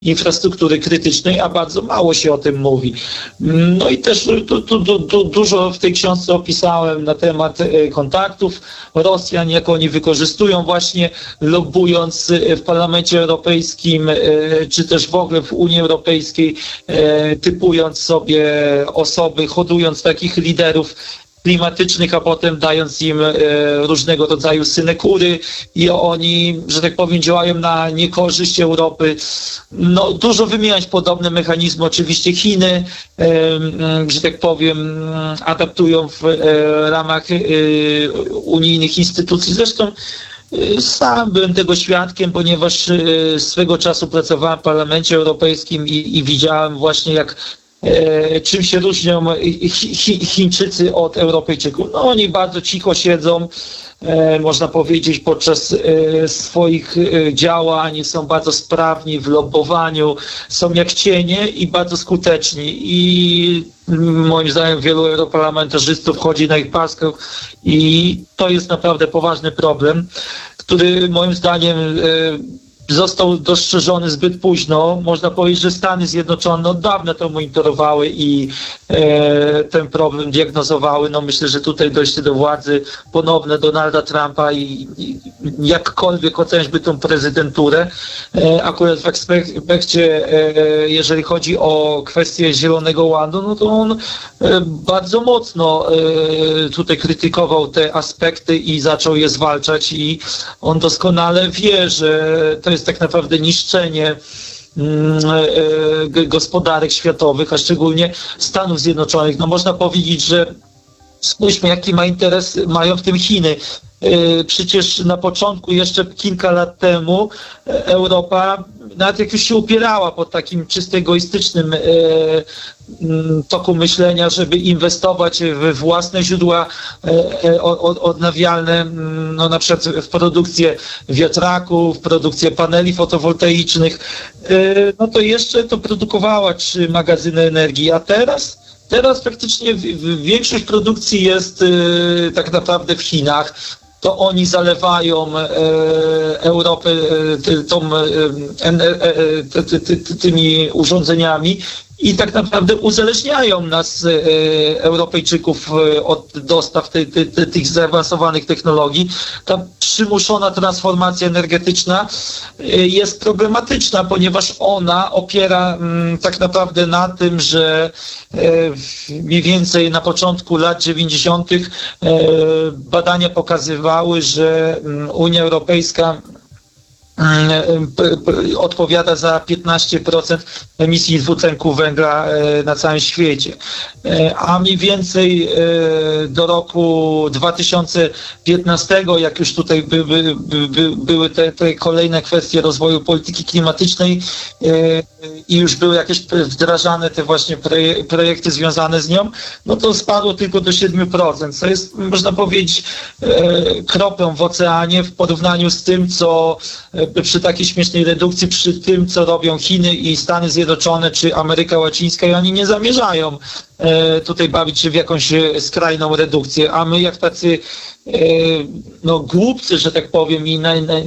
infrastruktury krytycznej, a bardzo mało się o tym mówi. No i też dużo w tej książce opisałem na temat kontaktów Rosjan, jak oni wykorzystują właśnie lobbując w Parlamencie Europejskim, czy też w ogóle w Unii Europejskiej, typując sobie osoby, hodując takich liderów klimatycznych, a potem dając im różnego rodzaju synekury i oni, że tak powiem, działają na niekorzyść Europy. No, dużo wymieniać podobne mechanizmy. Oczywiście Chiny, że tak powiem, adaptują w ramach unijnych instytucji. Zresztą sam byłem tego świadkiem, ponieważ swego czasu pracowałem w Parlamencie Europejskim i widziałem właśnie, czym się różnią Chińczycy od Europejczyków. No, oni bardzo cicho siedzą, można powiedzieć, podczas swoich działań, są bardzo sprawni w lobbowaniu, są jak cienie i bardzo skuteczni. I moim zdaniem wielu europarlamentarzystów chodzi na ich paskę i to jest naprawdę poważny problem, który moim zdaniem został dostrzeżony zbyt późno. Można powiedzieć, że Stany Zjednoczone od dawna to monitorowały i ten problem diagnozowały. No myślę, że tutaj dojście do władzy ponowne Donalda Trumpa i jakkolwiek oceniać by tą prezydenturę, akurat w aspekcie, jeżeli chodzi o kwestię Zielonego Ładu, no to on bardzo mocno tutaj krytykował te aspekty i zaczął je zwalczać i on doskonale wie, że to jest tak naprawdę niszczenie gospodarek światowych, a szczególnie Stanów Zjednoczonych. No można powiedzieć, że spójrzmy, jaki interes mają w tym Chiny. Przecież na początku, jeszcze kilka lat temu, Europa, nawet jak już się upierała pod takim czysto egoistycznym toku myślenia, żeby inwestować we własne źródła odnawialne, no na przykład w produkcję wiatraków, w produkcję paneli fotowoltaicznych, no to jeszcze to produkowała 3 magazyny energii, a teraz praktycznie większość produkcji jest tak naprawdę w Chinach. To oni zalewają Europę tymi urządzeniami i tak naprawdę uzależniają nas, Europejczyków, od dostaw tych zaawansowanych technologii. Ta przymuszona transformacja energetyczna jest problematyczna, badania ona opiera tak naprawdę na tym, że mniej więcej na początku lat 90. badania pokazywały, że Unia Europejska odpowiada za 15% emisji dwutlenku węgla na całym świecie. A mniej więcej do roku 2015, jak już tutaj były te kolejne kwestie rozwoju polityki klimatycznej i już były jakieś wdrażane te właśnie projekty związane z nią, no to spadło tylko do 7%, co jest, można powiedzieć, kroplą w oceanie w porównaniu z tym, co przy takiej śmiesznej redukcji, przy tym, co robią Chiny i Stany Zjednoczone, czy Ameryka Łacińska, i oni nie zamierzają tutaj bawić się w jakąś skrajną redukcję, a my jak tacy głupcy, że tak powiem, i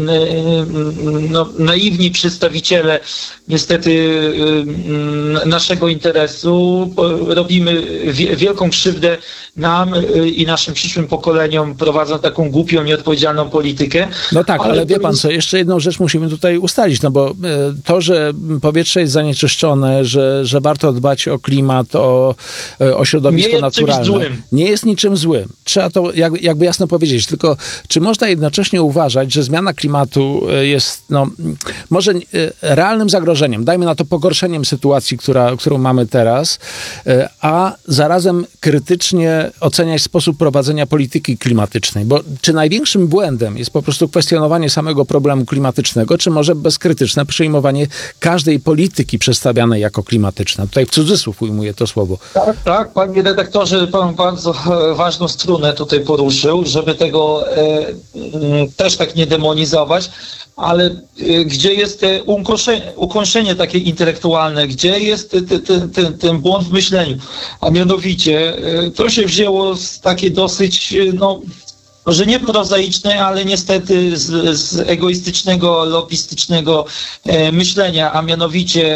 naiwni przedstawiciele niestety naszego interesu robimy wielką krzywdę nam i naszym przyszłym pokoleniom, prowadząc taką głupią, nieodpowiedzialną politykę. No tak, ale wie pan co, jeszcze jedną rzecz musimy tutaj ustalić, no bo to, że powietrze jest zanieczyszczone, że warto dbać o klimat, o środowisko naturalne, nie jest niczym złym. Trzeba to jakby jasno powiedzieć, tylko czy można jednocześnie uważać, że zmiana klimatu jest może realnym zagrożeniem, dajmy na to pogorszeniem sytuacji, którą mamy teraz, a zarazem krytycznie oceniać sposób prowadzenia polityki klimatycznej, bo czy największym błędem jest po prostu kwestionowanie samego problemu klimatycznego, czy może bezkrytyczne przyjmowanie każdej polityki przedstawianej jako klimatyczna? Tutaj w cudzysłów ujmuję to słowo. Tak, panie redaktorze, pan bardzo ważną strunę tutaj poruszył, żeby tego też tak nie demonizować, ale gdzie jest ukąszenie takie intelektualne, gdzie jest ten błąd w myśleniu? A mianowicie to się wzięło z takiej dosyć może nie prozaicznej, ale niestety z egoistycznego, lobbystycznego myślenia, a mianowicie